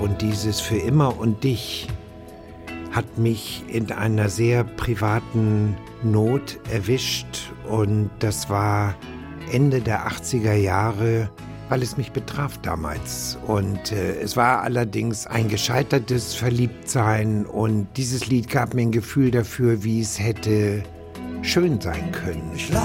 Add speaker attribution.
Speaker 1: und dieses Für immer und dich hat mich in einer sehr privaten Not erwischt und das war Ende der 80er Jahre, weil es mich betraf damals. Und es war allerdings ein gescheitertes Verliebtsein und dieses Lied gab mir ein Gefühl dafür, wie es hätte schön sein können.